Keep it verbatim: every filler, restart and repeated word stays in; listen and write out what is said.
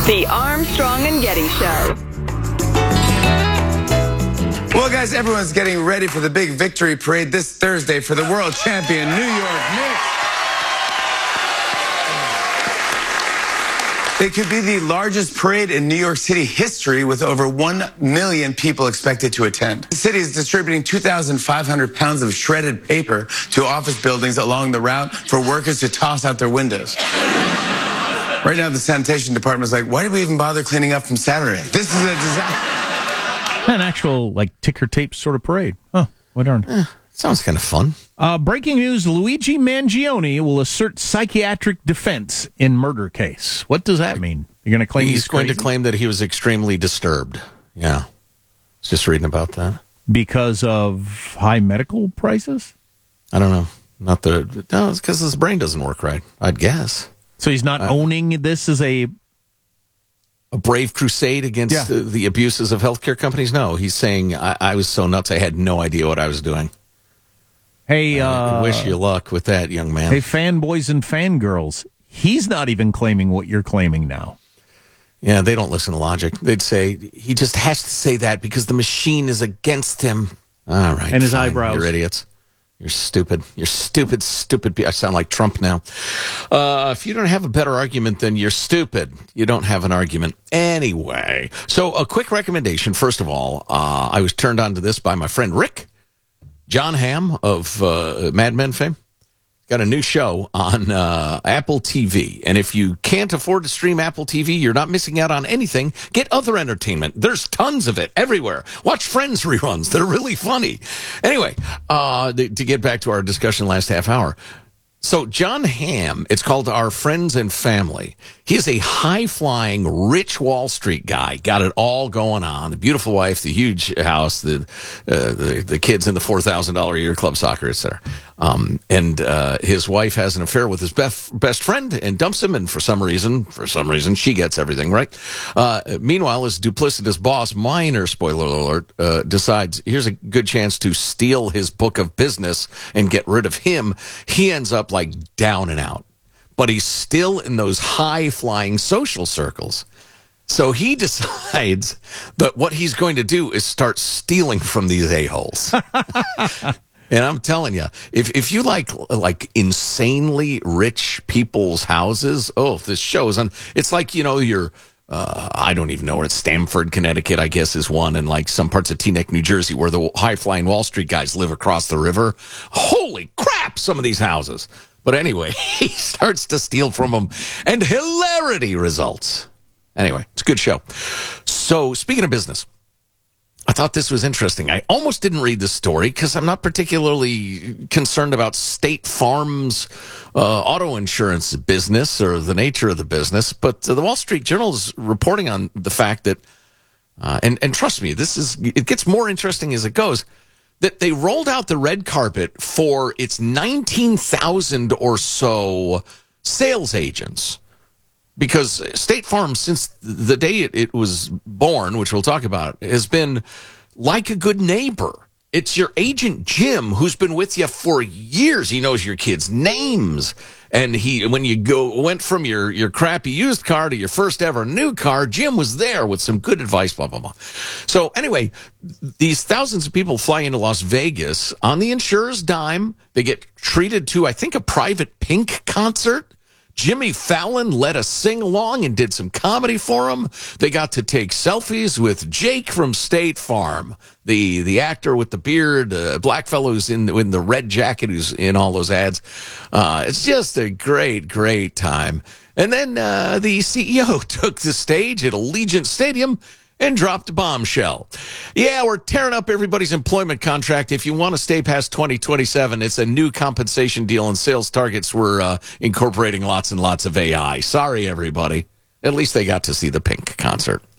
The Armstrong and Getty Show. Well, guys, everyone's getting ready for the big victory parade this Thursday for the world champion New York Knicks. It could be the largest parade in New York City history with over one million people expected to attend. The city is distributing two thousand five hundred pounds of shredded paper to office buildings along the route for workers to toss out their windows. Right now, the sanitation department is like, why did we even bother cleaning up from Saturday? This is a disaster. An actual, like, ticker tape sort of parade. Oh, what darn. Eh, sounds kind of fun. Uh, breaking news, Luigi Mangione will assert psychiatric defense in murder case. What does that mean? You're going to claim he's, he's going crazy? to claim that he was extremely disturbed. Yeah. I was just reading about that. Because of high medical prices? I don't know. Not the... No, it's because his brain doesn't work right, I'd guess. So he's not uh, owning this as a... A brave crusade against yeah. the, the abuses of healthcare companies? No, he's saying, I, I was so nuts, I had no idea what I was doing. Hey, uh, I wish you luck with that, young man. Hey, fanboys and fangirls, he's not even claiming what you're claiming now. Yeah, they don't listen to logic. They'd say, he just has to say that because the machine is against him. All right, and his fine. eyebrows. You're idiots. You're stupid. You're stupid, stupid. I sound like Trump now. Uh, if you don't have a better argument, then you're stupid. You don't have an argument. Anyway, so a quick recommendation. First of all, uh, I was turned on to this by my friend Rick, John Hamm of uh, Mad Men fame. Got a new show on uh, Apple T V. And if you can't afford to stream Apple T V, you're not missing out on anything. Get other entertainment. There's tons of it everywhere. Watch Friends reruns. They're really funny. Anyway, uh, to get back to our discussion last half hour. So John Hamm, it's called Our Friends and Family. He is a high-flying, rich Wall Street guy. Got it all going on. The beautiful wife, the huge house, the uh, the, the kids in the four thousand dollars a year club soccer, et cetera. Um, and uh, his wife has an affair with his best, best friend and dumps him, and for some reason, for some reason, she gets everything, right? Uh, meanwhile, his duplicitous boss, minor spoiler alert, uh, decides here's a good chance to steal his book of business and get rid of him. He ends up like down and out. But he's still in those high-flying social circles. So he decides that what he's going to do is start stealing from these a-holes. And I'm telling you, if if you like like insanely rich people's houses, oh, this show is on. It's like, you know, you're, uh, I don't even know where it's Stamford, Connecticut, I guess, is one, and like some parts of Teaneck, New Jersey, where the high-flying Wall Street guys live across the river. Holy crap, some of these houses. But anyway, he starts to steal from them, and hilarity results. Anyway, it's a good show. So, speaking of business, I thought this was interesting. I almost didn't read this story because I'm not particularly concerned about State Farm's uh, auto insurance business or the nature of the business. But uh, the Wall Street Journal is reporting on the fact that, uh, and, and trust me, this is it gets more interesting as it goes, that they rolled out the red carpet for its nineteen thousand or so sales agents. Because State Farm, since the day it, it was born, which we'll talk about, has been like a good neighbor. It's your agent, Jim, who's been with you for years. He knows your kids' names. And he, when you go went from your, your crappy used car to your first ever new car, Jim was there with some good advice, blah, blah, blah. So anyway, these thousands of people fly into Las Vegas on the insurer's dime. They get treated to, I think, a private Pink concert. Jimmy Fallon led a sing-along and did some comedy for them. They got to take selfies with Jake from State Farm, the the actor with the beard, uh, black fellow who's in, in the red jacket who's in all those ads. Uh, it's just a great, great time. And then uh, the C E O took the stage at Allegiant Stadium and dropped a bombshell. Yeah, we're tearing up everybody's employment contract. If you want to stay past twenty twenty-seven, it's a new compensation deal and sales targets. We're uh, incorporating lots and lots of A I. Sorry, everybody. At least they got to see the Pink concert.